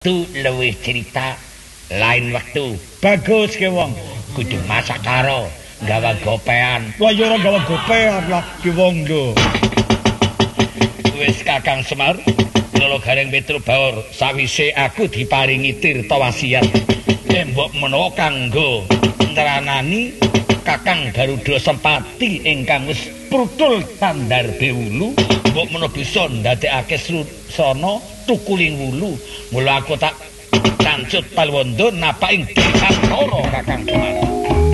Tu luwih cerita lain waktu. Bagus ke wong. Kudu masak karo gawa gopean. Wah ya ora gawa gopean lah ki wong lho. Wis Kakang Semar, lolo gareng Petro Baur sawise aku diparingi tirta wasiat. Mbok menawa kanggo nranani Kakang Garuda Sempati ingkang wis prudul tandar bewulu, mbok menawa bisa ndadekake srusana tukuling wulu. Mula aku tak cancut palwondo napa ing Desantara Kakang Semar.